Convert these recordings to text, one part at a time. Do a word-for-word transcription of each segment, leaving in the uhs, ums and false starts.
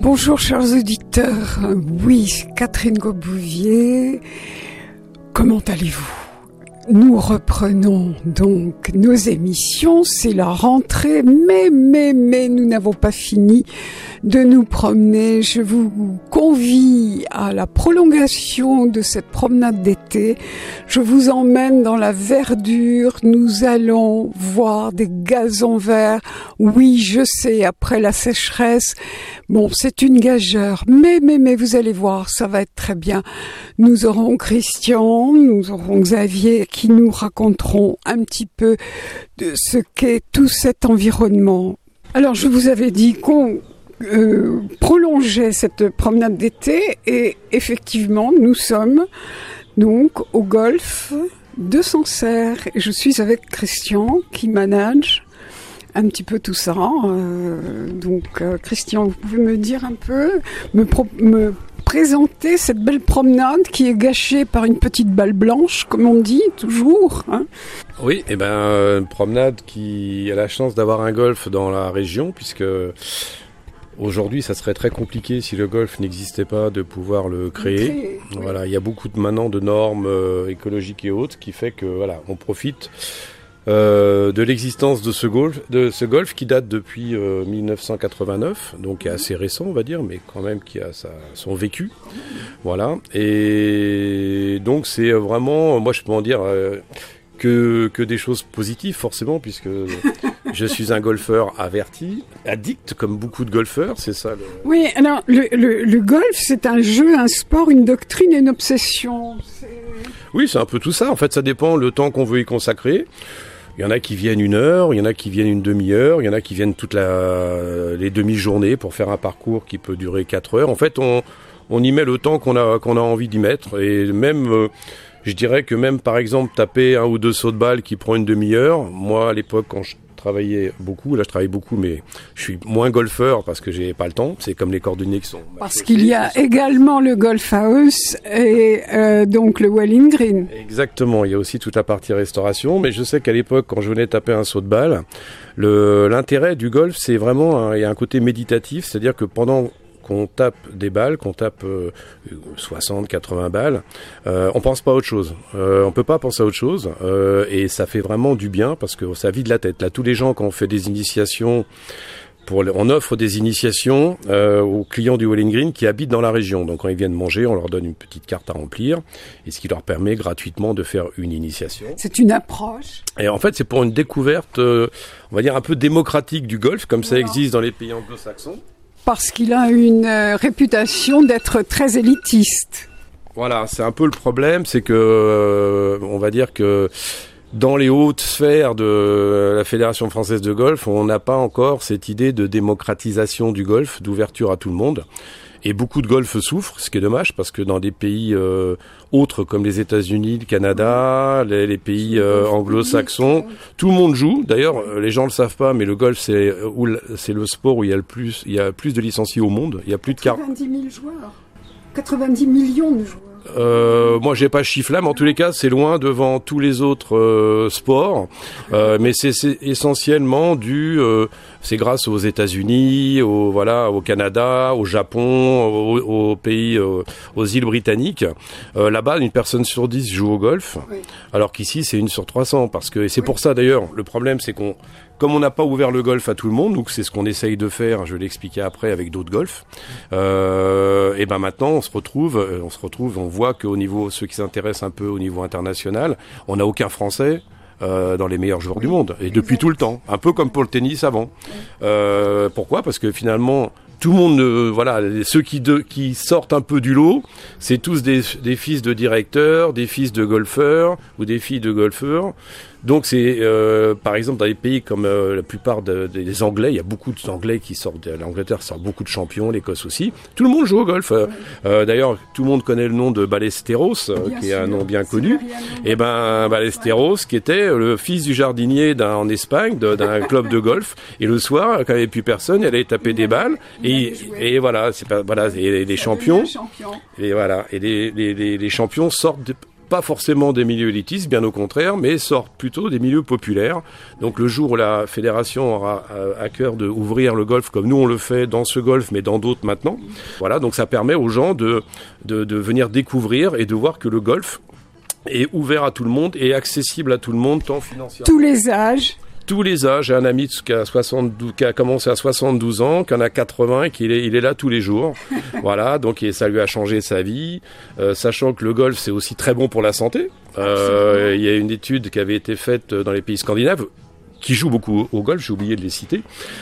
Bonjour chers auditeurs, oui, c'est Catherine Gobouvier. Comment allez-vous ? Nous reprenons donc nos émissions, c'est la rentrée, mais, mais, mais nous n'avons pas fini de nous promener. Je vous convie à la prolongation de cette promenade d'été. Je vous emmène dans la verdure, nous allons voir des gazons verts. Oui, je sais, après la sécheresse, bon, c'est une gageure, mais, mais, mais vous allez voir, ça va être très bien. Nous aurons Christian, nous aurons Xavier, qui nous raconteront un petit peu de ce qu'est tout cet environnement. Alors, je vous avais dit qu'on euh, prolongeait cette promenade d'été et effectivement, nous sommes donc au golfe de Sancerre. Et je suis avec Christian qui manage un petit peu tout ça. Euh, donc, euh, Christian, vous pouvez me dire un peu, me, pro- me présenter cette belle promenade qui est gâchée par une petite balle blanche, comme on dit toujours, hein. Oui, et ben euh, une promenade qui a la chance d'avoir un golf dans la région, puisque aujourd'hui ça serait très compliqué si le golf n'existait pas de pouvoir le créer. créer voilà, oui. Il y a beaucoup de, maintenant de normes euh, écologiques et autres qui fait que voilà, on profite Euh, de l'existence de ce golf, de ce golf qui date depuis euh, dix-neuf cent quatre-vingt-neuf, donc qui est assez récent, on va dire, mais quand même qui a sa, son vécu. Voilà. Et donc c'est vraiment, moi je peux en dire euh, que que des choses positives forcément, puisque je suis un golfeur averti, addict comme beaucoup de golfeurs, c'est ça. Le... Oui, alors le, le, le golf, c'est un jeu, un sport, une doctrine et une obsession. C'est... Oui, c'est un peu tout ça. En fait, ça dépend le temps qu'on veut y consacrer. Il y en a qui viennent une heure, il y en a qui viennent une demi-heure, il y en a qui viennent toutes la, les demi-journées pour faire un parcours qui peut durer quatre heures. En fait, on, on y met le temps qu'on a, qu'on a envie d'y mettre. Et même, euh, je dirais que même, par exemple, taper un ou deux sauts de balle qui prend une demi-heure. Moi, à l'époque, quand je travaillais beaucoup, là je travaille beaucoup, mais je suis moins golfeur parce que j'ai pas le temps. C'est comme les cordonniers qui sont... Parce qu'il y a également le golf house et euh, donc le Welling Green. Exactement, il y a aussi toute la partie restauration, mais je sais qu'à l'époque, quand je venais taper un saut de balle, le, l'intérêt du golf, c'est vraiment, un, il y a un côté méditatif, c'est-à-dire que pendant qu'on tape des balles, qu'on tape euh, soixante, quatre-vingts balles, euh, on pense pas à autre chose. Euh, on peut pas penser à autre chose, euh, et ça fait vraiment du bien parce que ça vide la tête. Là, tous les gens quand on fait des initiations, pour, on offre des initiations euh, aux clients du Welling Green qui habitent dans la région. Donc quand ils viennent manger, on leur donne une petite carte à remplir, et ce qui leur permet gratuitement de faire une initiation. C'est une approche. Et en fait, c'est pour une découverte, euh, on va dire un peu démocratique du golf, comme ça existe dans les pays anglo-saxons. Parce qu'il a une euh, réputation d'être très élitiste. Voilà, c'est un peu le problème, c'est que, euh, on va dire que dans les hautes sphères de la Fédération française de golf, on n'a pas encore cette idée de démocratisation du golf, d'ouverture à tout le monde. Et beaucoup de golf souffrent, ce qui est dommage, parce que dans des pays euh, autres comme les États-Unis, le Canada, les, les pays euh, anglo-saxons, tout le monde joue. D'ailleurs, les gens le savent pas, mais le golf c'est où c'est le sport où il y a le plus, il y a plus de licenciés au monde. Il y a plus de quatre-vingt-dix mille joueurs, quatre-vingt-dix millions de joueurs. Euh, moi, j'ai pas le chiffre là, mais en tous les cas, c'est loin devant tous les autres euh, sports. Euh, mais c'est, c'est essentiellement dû, euh, c'est grâce aux États-Unis, au voilà, au Canada, au Japon, aux, aux pays, euh, aux îles britanniques. Euh, là-bas, une personne sur dix joue au golf, oui. Alors qu'ici, c'est une sur trois cents. Parce que et c'est oui. Pour ça d'ailleurs, le problème, c'est qu'on comme on n'a pas ouvert le golf à tout le monde, donc c'est ce qu'on essaye de faire, je vais l'expliquer après avec d'autres golfs, euh, et ben maintenant on se retrouve, on se retrouve, on voit qu'au niveau, ceux qui s'intéressent un peu au niveau international, on n'a aucun Français euh, dans les meilleurs joueurs oui, du monde, et depuis exact. Tout le temps, un peu comme pour le tennis avant. Oui. Euh, pourquoi ? Parce que finalement, tout le monde, euh, voilà, ceux qui, de, qui sortent un peu du lot, c'est tous des, des fils de directeurs, des fils de golfeurs ou des filles de golfeurs. Donc c'est, euh, par exemple, dans des pays comme euh, la plupart de, de, des Anglais, il y a beaucoup d'Anglais qui sortent, de l'Angleterre sort beaucoup de champions, l'Écosse aussi. Tout le monde joue au golf. Oui. Euh, d'ailleurs, tout le monde connaît le nom de Ballesteros, euh, qui sûr. Est un nom bien connu. Et ben Ballesteros, qui était le fils du jardinier d'un, en Espagne, de, d'un club de golf. Et le soir, quand il n'y avait plus personne, il allait taper des balles. Et, et voilà, c'est pas, voilà, et les champions. Et voilà, et les, les, les, les champions sortent de, pas forcément des milieux élitistes, bien au contraire, mais sortent plutôt des milieux populaires. Donc le jour où la fédération aura à cœur d'ouvrir le golf comme nous on le fait dans ce golf, mais dans d'autres maintenant, voilà, donc ça permet aux gens de, de, de venir découvrir et de voir que le golf est ouvert à tout le monde et accessible à tout le monde, tant financièrement. Tous les âges. Tous les âges. J'ai un ami qui a, soixante-douze, qui a commencé à soixante-douze ans, qui en a quatre-vingts et qui est, il est là tous les jours. Voilà, donc et ça lui a changé sa vie, euh, sachant que le golf c'est aussi très bon pour la santé. Euh, il y a une étude qui avait été faite dans les pays scandinaves qui jouent beaucoup au golf, j'ai oublié de les citer.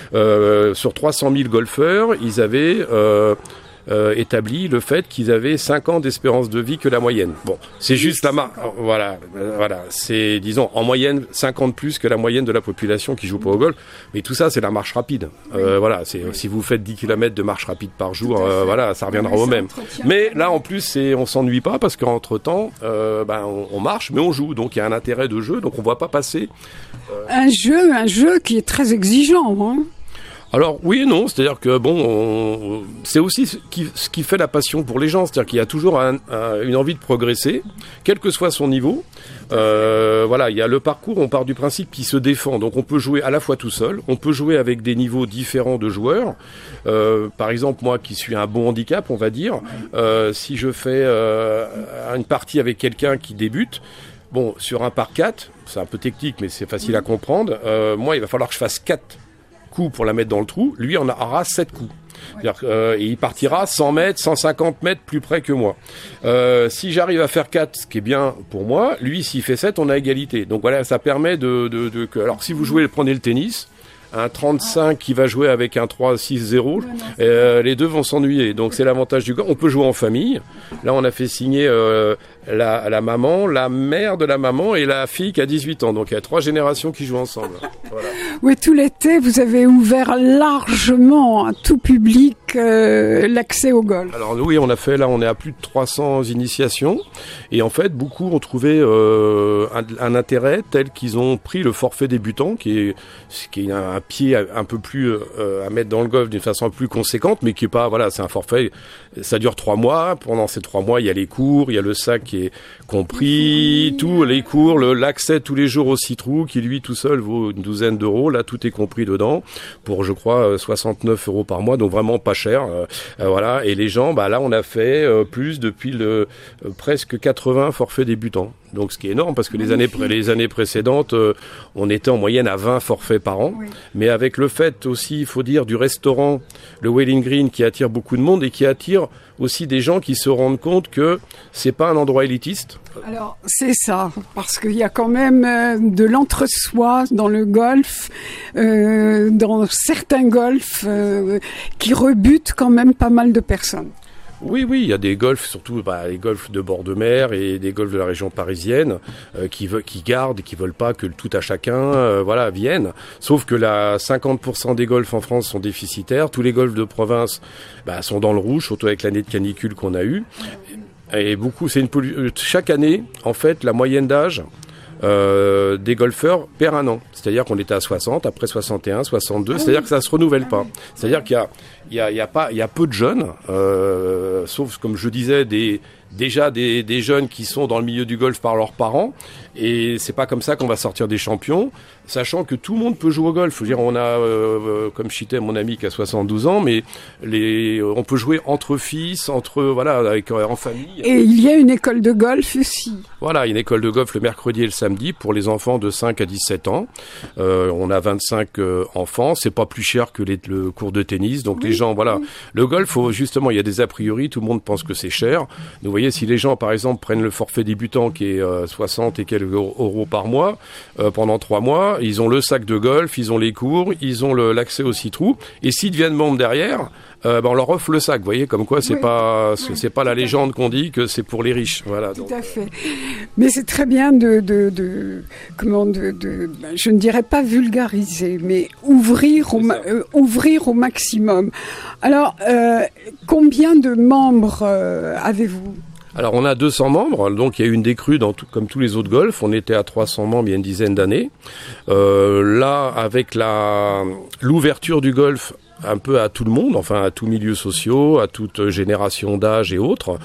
Euh, sur trois cent mille golfeurs, ils avaient euh, Euh, établi le fait qu'ils avaient cinq ans d'espérance de vie que la moyenne. Bon, c'est juste la marque. Voilà, euh, voilà. C'est, disons, en moyenne, cinq ans de plus que la moyenne de la population qui joue pas au golf. Mais tout ça, c'est la marche rapide. Euh, voilà, c'est, si vous faites dix kilomètres de marche rapide par jour, euh, voilà, ça reviendra au même. Mais là, en plus, c'est, on s'ennuie pas parce qu'entre temps, euh, ben, on, on marche, mais on joue. Donc, il y a un intérêt de jeu. Donc, on voit pas passer. Euh... Un jeu, un jeu qui est très exigeant, hein. Alors oui et non, c'est-à-dire que bon, on, c'est aussi ce qui, ce qui fait la passion pour les gens, c'est-à-dire qu'il y a toujours un, un, une envie de progresser, quel que soit son niveau. Euh, voilà, il y a le parcours, on part du principe qu'il se défend, donc on peut jouer à la fois tout seul, on peut jouer avec des niveaux différents de joueurs. Euh, par exemple, moi qui suis un bon handicap, on va dire, euh, si je fais euh, une partie avec quelqu'un qui débute. Bon, sur un par quatre, c'est un peu technique, mais c'est facile à comprendre. Euh, moi, il va falloir que je fasse quatre coups pour la mettre dans le trou, lui en aura sept coups. C'est-à-dire, euh, et il partira cent mètres, cent cinquante mètres plus près que moi. Euh, si j'arrive à faire quatre, ce qui est bien pour moi, lui s'il fait sept, on a égalité. Donc voilà, ça permet de... de, de que, alors si vous jouez, prenez le tennis, un trente-cinq qui va jouer avec un trois six zéro, euh, les deux vont s'ennuyer. Donc c'est l'avantage du golf. On peut jouer en famille. Là, on a fait signer euh, la, la maman, la mère de la maman et la fille qui a dix-huit ans. Donc il y a trois générations qui jouent ensemble. Voilà. Oui, tout l'été, vous avez ouvert largement à tout public euh, l'accès au golf. Alors oui, on a fait, là, on est à plus de trois cents initiations. Et en fait, beaucoup ont trouvé euh, un, un intérêt tel qu'ils ont pris le forfait débutant, qui est, qui est un pied un peu plus euh, à mettre dans le golf d'une façon plus conséquente, mais qui est pas, voilà, c'est un forfait, ça dure trois mois. Pendant ces trois mois, il y a les cours, il y a le sac qui est compris, tous les cours, le, l'accès tous les jours au six-trous, qui lui tout seul vaut une douzaine d'euros. Là, tout est compris dedans pour, je crois, soixante-neuf euros par mois, donc vraiment pas cher. Euh, euh, voilà. Et les gens, bah là, on a fait euh, plus depuis le euh, presque quatre-vingts forfaits débutants. Donc, ce qui est énorme parce que les années, les années précédentes, euh, on était en moyenne à vingt forfaits par an. Oui. Mais avec le fait aussi, il faut dire, du restaurant, le Whaling Green, qui attire beaucoup de monde et qui attire aussi des gens qui se rendent compte que c'est pas un endroit élitiste. Alors, c'est ça, parce qu'il y a quand même euh, de l'entre-soi dans le golf, euh, dans certains golfs euh, qui rebutent quand même pas mal de personnes. Oui, oui, il y a des golfs, surtout bah, les golfs de bord de mer et des golfs de la région parisienne euh, qui, veut, qui gardent, qui veulent pas que le tout à chacun euh, voilà, vienne. Sauf que là, cinquante pour cent des golfs en France sont déficitaires. Tous les golfs de province bah, sont dans le rouge, surtout avec l'année de canicule qu'on a eue. Et beaucoup, c'est une pollu- chaque année, en fait, la moyenne d'âge Euh, des golfeurs perd un an. C'est-à-dire qu'on était à soixante, après soixante et un, soixante-deux, c'est-à-dire que ça se renouvelle pas. C'est-à-dire qu'il y a, il y a, il y a pas, il y a peu de jeunes, euh, sauf comme je disais, des, déjà des, des jeunes qui sont dans le milieu du golf par leurs parents, et c'est pas comme ça qu'on va sortir des champions, sachant que tout le monde peut jouer au golf. Je veux dire, on a, euh, comme Chité, mon ami qui a soixante-douze ans, mais les, on peut jouer entre fils, entre, voilà, avec, en famille. Et il y a une école de golf aussi. Voilà, une école de golf le mercredi et le samedi pour les enfants de cinq à dix-sept ans. Euh, on a vingt-cinq euh, enfants, c'est pas plus cher que les, le cours de tennis, donc oui, les gens, voilà. Oui. Le golf, faut, justement, il y a des a priori, tout le monde pense que c'est cher. Donc, vous voyez, si les gens, par exemple, prennent le forfait débutant qui est euh, soixante et quelques euros par mois, euh, pendant trois mois, ils ont le sac de golf, ils ont les cours, ils ont le, l'accès au six-trous, et s'ils deviennent membres derrière, Euh, ben on leur offre le sac, vous voyez, comme quoi c'est oui, pas c'est, oui, c'est pas la légende qu'on dit que c'est pour les riches, voilà. Tout donc, à fait. Mais c'est très bien de, de, de comment de, de, je ne dirais pas vulgariser, mais ouvrir au ma, euh, ouvrir au maximum. Alors, euh, combien de membres euh, avez-vous ? Alors on a deux cents membres, donc il y a eu une décrue dans tout, comme tous les autres golfs. On était à trois cents membres il y a une dizaine d'années. Euh, là, avec la l'ouverture du golf un peu à tout le monde, enfin à tout milieu social, à toute génération d'âge et autres.